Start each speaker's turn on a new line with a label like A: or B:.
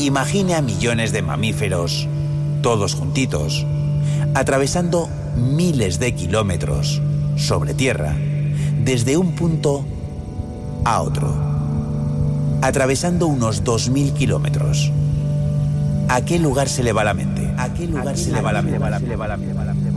A: Imagine a millones de mamíferos, todos juntitos, atravesando miles de kilómetros sobre tierra, desde un punto a otro, atravesando unos 2000 kilómetros. ¿A qué lugar se le va la mente? ¿A qué lugar se le va la mente?